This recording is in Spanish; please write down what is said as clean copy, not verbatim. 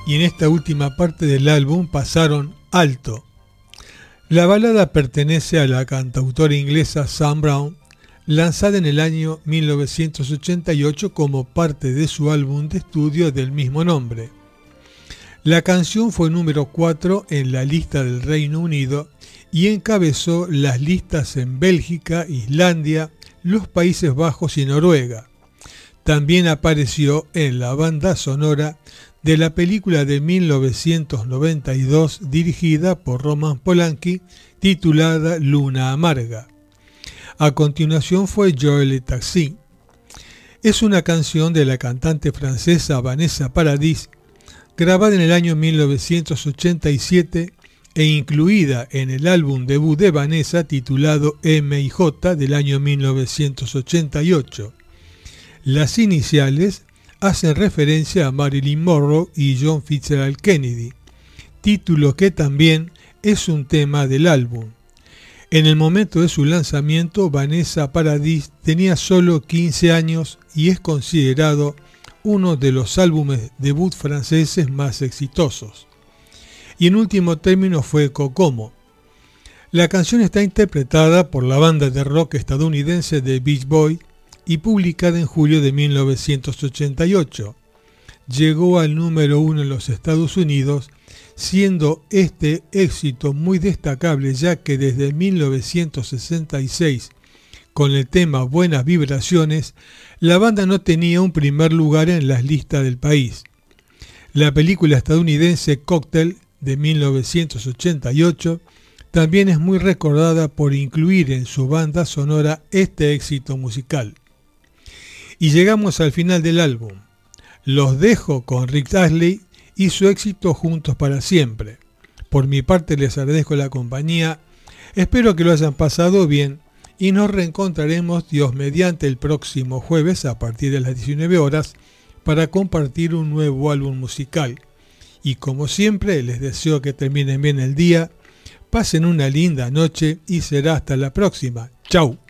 y en esta última parte del álbum pasaron alto. La balada pertenece a la cantautora inglesa Sam Brown, lanzada en el año 1988 como parte de su álbum de estudio del mismo nombre. La canción fue número 4 en la lista del Reino Unido y encabezó las listas en Bélgica, Islandia, los Países Bajos y Noruega. También apareció en la banda sonora de la película de 1992 dirigida por Roman Polanski titulada Luna Amarga. A continuación fue Joe le Taxi. Es una canción de la cantante francesa Vanessa Paradis, grabada en el año 1987 e incluida en el álbum debut de Vanessa titulado M&J del año 1988. Las iniciales hacen referencia a Marilyn Monroe y John Fitzgerald Kennedy, título que también es un tema del álbum. En el momento de su lanzamiento, Vanessa Paradis tenía solo 15 años y es considerado uno de los álbumes debut franceses más exitosos. Y en último término fue Kokomo. La canción está interpretada por la banda de rock estadounidense The Beach Boys y publicada en julio de 1988. Llegó al número 1 en los Estados Unidos, siendo este éxito muy destacable ya que desde 1966, con el tema Buenas Vibraciones, la banda no tenía un primer lugar en las listas del país. La película estadounidense Cocktail de 1988 también es muy recordada por incluir en su banda sonora este éxito musical. Y llegamos al final del álbum. Los dejo con Rick Astley y su éxito Juntos para Siempre. Por mi parte les agradezco la compañía, espero que lo hayan pasado bien y nos reencontraremos Dios mediante el próximo jueves a partir de las 19 horas para compartir un nuevo álbum musical. Y como siempre les deseo que terminen bien el día, pasen una linda noche y será hasta la próxima. Chau.